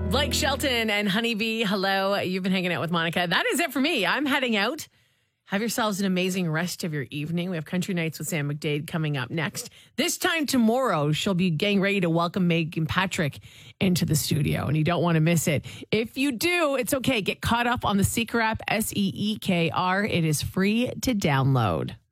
Blake Shelton and Honeybee, hello. You've been hanging out with Monica. That is it for me. I'm heading out. Have yourselves an amazing rest of your evening. We have Country Nights with Sam McDade coming up next. This time tomorrow, she'll be getting ready to welcome Megan Patrick into the studio, and you don't want to miss it. If you do, it's okay. Get caught up on the Seeker app, Seekr. It is free to download.